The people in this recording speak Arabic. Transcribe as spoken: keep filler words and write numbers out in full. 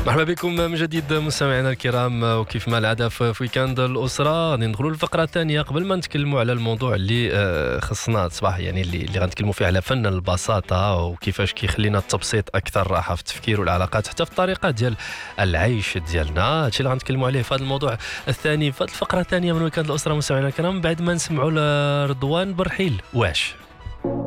مرحبا بكم من جديد مستمعينا الكرام، وكيف ما العاده في ويكاند الاسره غادي ندخلوا للفقره الثانيه قبل ما نتكلموا على الموضوع اللي آه، خصنا صباح، يعني اللي اللي غنتكلموا فيه على فن البساطه وكيفاش كيخلينا التبسيط اكثر راحه في التفكير والعلاقات حتى في الطريقه ديال العيش ديالنا. هادشي اللي غنتكلموا عليه في هذا الموضوع الثاني في هذه الفقره الثانيه من ويكاند الاسره مستمعينا الكرام، بعد ما نسمعوا لرضوان برحيل واش.